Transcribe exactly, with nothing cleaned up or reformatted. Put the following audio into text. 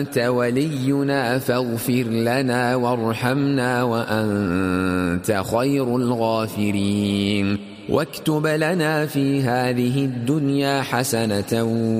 أنت ولينا فاغفر لنا وارحمنا وأنت خير الغافرين. واكتب لنا في هذه الدنيا حسنة